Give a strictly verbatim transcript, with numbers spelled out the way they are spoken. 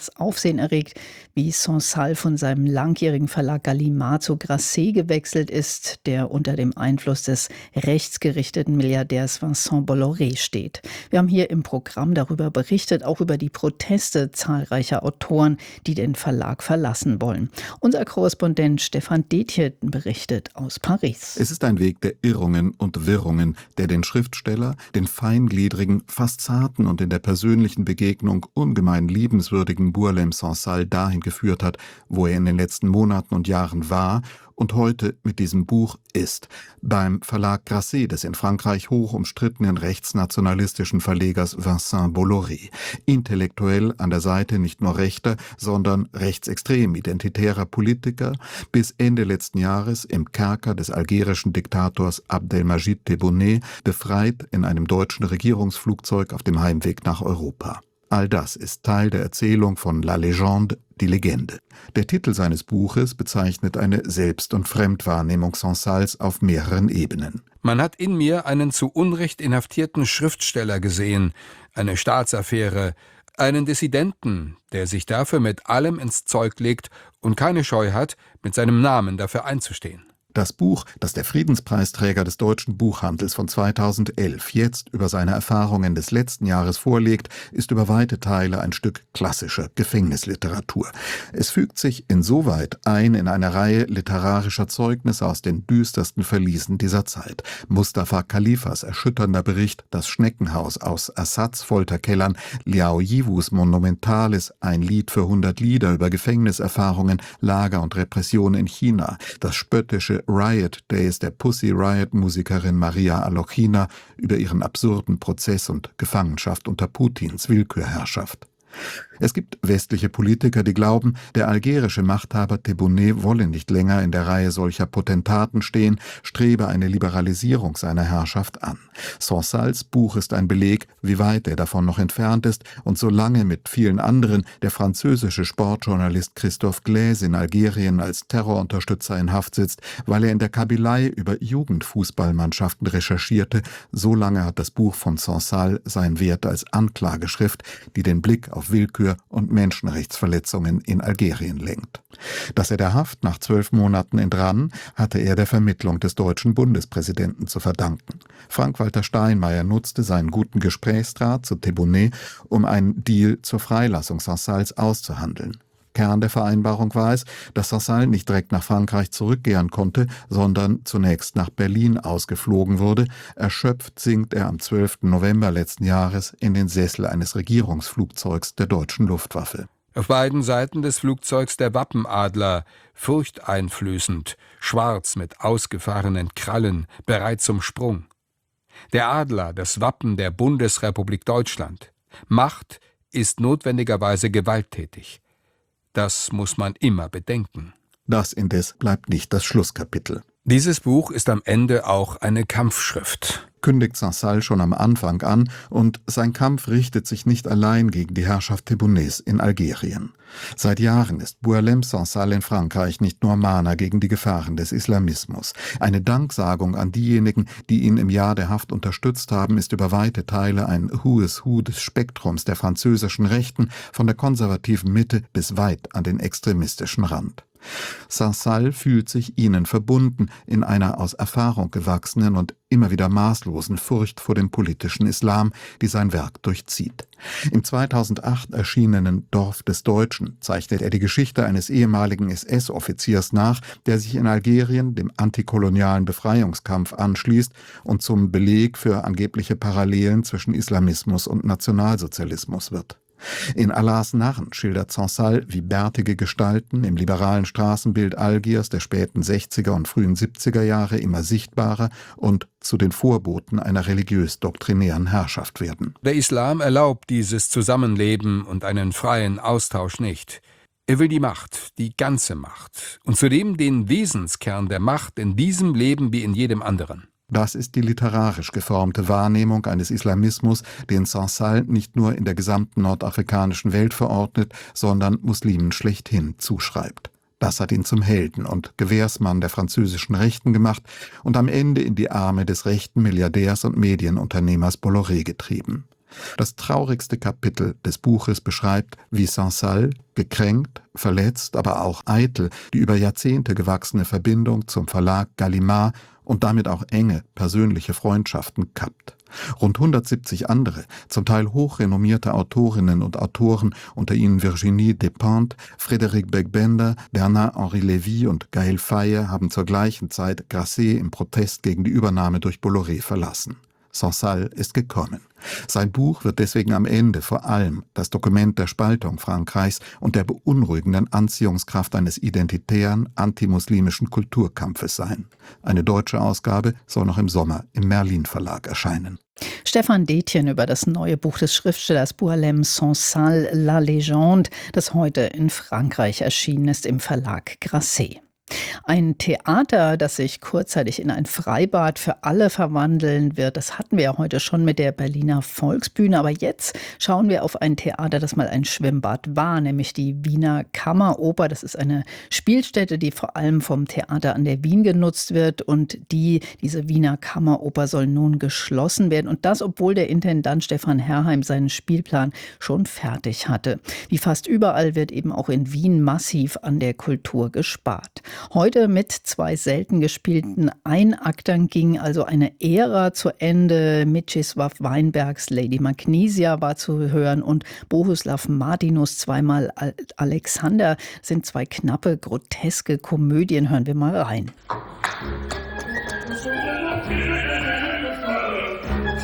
Aufsehen erregt, wie Sansal von seinem langjährigen Verlag Gallimard zu Grasset gewechselt ist, der unter dem Einfluss des rechtsgerichteten Milliardärs Vincent Bolloré steht. Wir haben hier im Programm darüber berichtet, auch über die Proteste zahlreicher Autoren, die den Verlag verlassen wollen. Unser Korrespondent Stefan Dethier berichtet aus Paris. Es ist ein Weg der Irrungen und Wirrungen, der den Schriftsteller, den feingliedrigen, fast zarten und in der persönlichen Begegnung ungemein liebenswürdigen Bourlem Sansal dahin geführt hat, wo er in den letzten Monaten und Jahren war und heute mit diesem Buch ist, beim Verlag Grasset des in Frankreich hoch umstrittenen rechtsnationalistischen Verlegers Vincent Bolloré, intellektuell an der Seite nicht nur rechter, sondern rechtsextrem identitärer Politiker, bis Ende letzten Jahres im Kerker des algerischen Diktators Abdelmajid Tebboune, befreit in einem deutschen Regierungsflugzeug auf dem Heimweg nach Europa. All das ist Teil der Erzählung von La Légende, die Legende. Der Titel seines Buches bezeichnet eine Selbst- und Fremdwahrnehmung Sansals auf mehreren Ebenen. Man hat in mir einen zu Unrecht inhaftierten Schriftsteller gesehen, eine Staatsaffäre, einen Dissidenten, der sich dafür mit allem ins Zeug legt und keine Scheu hat, mit seinem Namen dafür einzustehen. Das Buch, das der Friedenspreisträger des deutschen Buchhandels von zweitausendelf jetzt über seine Erfahrungen des letzten Jahres vorlegt, ist über weite Teile ein Stück klassischer Gefängnisliteratur. Es fügt sich insoweit ein in eine Reihe literarischer Zeugnisse aus den düstersten Verliesen dieser Zeit. Mustafa Khalifas erschütternder Bericht Das Schneckenhaus aus Assads Folterkellern, Liao Yivus monumentales Ein Lied für hundert Lieder über Gefängniserfahrungen, Lager und Repression in China, das spöttische Riot Days der Pussy Riot-Musikerin Maria Alochina über ihren absurden Prozess und Gefangenschaft unter Putins Willkürherrschaft. Es gibt westliche Politiker, die glauben, der algerische Machthaber Tebboune wolle nicht länger in der Reihe solcher Potentaten stehen, strebe eine Liberalisierung seiner Herrschaft an. Sansals Buch ist ein Beleg, wie weit er davon noch entfernt ist und solange mit vielen anderen der französische Sportjournalist Christophe Glaise in Algerien als Terrorunterstützer in Haft sitzt, weil er in der Kabylei über Jugendfußballmannschaften recherchierte, so lange hat das Buch von Sansal seinen Wert als Anklageschrift, die den Blick auf Willkür und Menschenrechtsverletzungen in Algerien lenkt. Dass er der Haft nach zwölf Monaten entrann, hatte er der Vermittlung des deutschen Bundespräsidenten zu verdanken. Frank-Walter Steinmeier nutzte seinen guten Gesprächsdraht zu Tebboune, um einen Deal zur Freilassung Sansals auszuhandeln. Kern der Vereinbarung war es, dass Sansal nicht direkt nach Frankreich zurückkehren konnte, sondern zunächst nach Berlin ausgeflogen wurde. Erschöpft sinkt er am zwölften November letzten Jahres in den Sessel eines Regierungsflugzeugs der deutschen Luftwaffe. Auf beiden Seiten des Flugzeugs der Wappenadler, furchteinflößend, schwarz mit ausgefahrenen Krallen, bereit zum Sprung. Der Adler, das Wappen der Bundesrepublik Deutschland. Macht ist notwendigerweise gewalttätig. Das muss man immer bedenken. Das indes bleibt nicht das Schlusskapitel. Dieses Buch ist am Ende auch eine Kampfschrift, kündigt Sansal schon am Anfang an, und sein Kampf richtet sich nicht allein gegen die Herrschaft Tebbounés in Algerien. Seit Jahren ist Bourlem Sansal in Frankreich nicht nur Mahner gegen die Gefahren des Islamismus. Eine Danksagung an diejenigen, die ihn im Jahr der Haft unterstützt haben, ist über weite Teile ein Who is Who des Spektrums der französischen Rechten, von der konservativen Mitte bis weit an den extremistischen Rand. Sansal fühlt sich ihnen verbunden in einer aus Erfahrung gewachsenen und immer wieder maßlosen Furcht vor dem politischen Islam, die sein Werk durchzieht. Im zweitausendacht erschienenen Dorf des Deutschen zeichnet er die Geschichte eines ehemaligen S S-Offiziers nach, der sich in Algerien dem antikolonialen Befreiungskampf anschließt und zum Beleg für angebliche Parallelen zwischen Islamismus und Nationalsozialismus wird. In Allahs Narren schildert Sansal, wie bärtige Gestalten im liberalen Straßenbild Algiers der späten sechziger und frühen siebziger Jahre immer sichtbarer und zu den Vorboten einer religiös-doktrinären Herrschaft werden. Der Islam erlaubt dieses Zusammenleben und einen freien Austausch nicht. Er will die Macht, die ganze Macht, und zudem den Wesenskern der Macht in diesem Leben wie in jedem anderen. Das ist die literarisch geformte Wahrnehmung eines Islamismus, den Sansal nicht nur in der gesamten nordafrikanischen Welt verordnet, sondern Muslimen schlechthin zuschreibt. Das hat ihn zum Helden und Gewährsmann der französischen Rechten gemacht und am Ende in die Arme des rechten Milliardärs und Medienunternehmers Bolloré getrieben. Das traurigste Kapitel des Buches beschreibt, wie Saint-Saëns, gekränkt, verletzt, aber auch eitel, die über Jahrzehnte gewachsene Verbindung zum Verlag Gallimard und damit auch enge persönliche Freundschaften kappt. Rund hundertsiebzig andere, zum Teil hochrenommierte Autorinnen und Autoren, unter ihnen Virginie Despentes, Frédéric Becbender, Bernard-Henri Lévy und Gaël Faye, haben zur gleichen Zeit Grasset im Protest gegen die Übernahme durch Bolloré verlassen. Saint-Saëns ist gekommen. Sein Buch wird deswegen am Ende vor allem das Dokument der Spaltung Frankreichs und der beunruhigenden Anziehungskraft eines identitären, antimuslimischen Kulturkampfes sein. Eine deutsche Ausgabe soll noch im Sommer im Merlin Verlag erscheinen. Stefan Detjen über das neue Buch des Schriftstellers Boualem Sansal, La Légende, das heute in Frankreich erschienen ist im Verlag Grasset. Ein Theater, das sich kurzzeitig in ein Freibad für alle verwandeln wird, das hatten wir ja heute schon mit der Berliner Volksbühne. Aber jetzt schauen wir auf ein Theater, das mal ein Schwimmbad war, nämlich die Wiener Kammeroper. Das ist eine Spielstätte, die vor allem vom Theater an der Wien genutzt wird. Und die, diese Wiener Kammeroper soll nun geschlossen werden. Und das, obwohl der Intendant Stefan Herrheim seinen Spielplan schon fertig hatte. Wie fast überall wird eben auch in Wien massiv an der Kultur gespart. Heute mit zwei selten gespielten Einaktern ging also eine Ära zu Ende. Mieczysław Weinbergs Lady Magnesia war zu hören und Bohuslav Martinus zweimal Alexander sind zwei knappe, groteske Komödien. Hören wir mal rein.